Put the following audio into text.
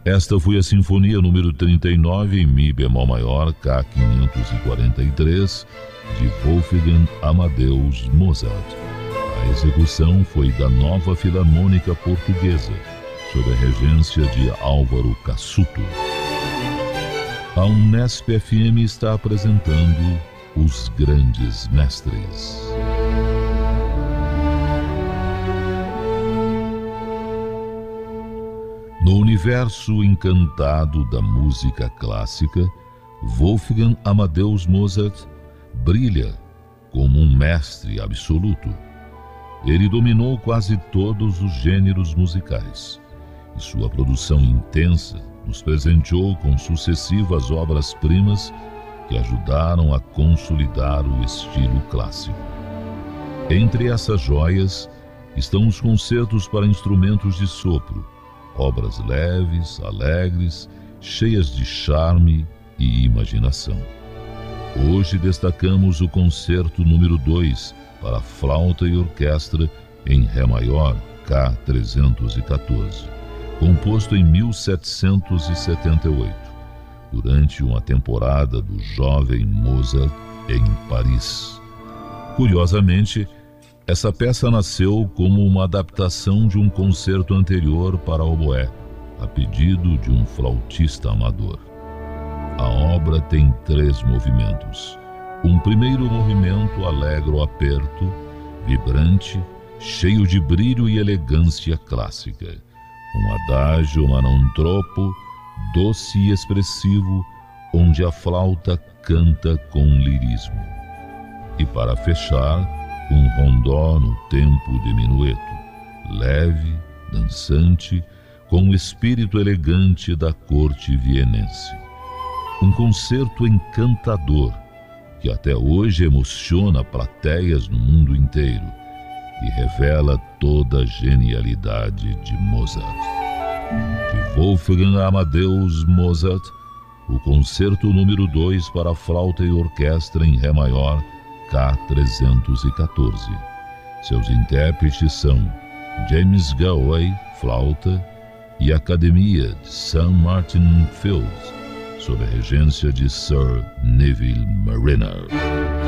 Esta foi a Sinfonia número 39 em Mi bemol maior, K543, de Wolfgang Amadeus Mozart. A execução foi da Nova Filarmônica Portuguesa, sob a regência de Álvaro Cassuto. A Unesp FM está apresentando Os Grandes Mestres. No universo encantado da música clássica, Wolfgang Amadeus Mozart brilha como um mestre absoluto. Ele dominou quase todos os gêneros musicais, e sua produção intensa nos presenteou com sucessivas obras-primas que ajudaram a consolidar o estilo clássico. Entre essas joias estão os concertos para instrumentos de sopro, obras leves, alegres, cheias de charme e imaginação. Hoje destacamos o concerto número 2 para flauta e orquestra em Ré maior, K314, composto em 1778, durante uma temporada do jovem Mozart em Paris. Curiosamente, essa peça nasceu como uma adaptação de um concerto anterior para oboé, a pedido de um flautista amador. A obra tem 3 movimentos. Um primeiro movimento alegro aperto, vibrante, cheio de brilho e elegância clássica. Um adagio ma non troppo, doce e expressivo, onde a flauta canta com lirismo. E para fechar, um rondó no tempo de minueto, leve, dançante, com o espírito elegante da corte vienense. Um concerto encantador, que até hoje emociona plateias no mundo inteiro e revela toda a genialidade de Mozart. De Wolfgang Amadeus Mozart, o concerto número 2 para flauta e orquestra em Ré maior, K314. Seus intérpretes são James Galway, flauta, e a Academia de St. Martin Fields, sob a regência de Sir Neville Marriner.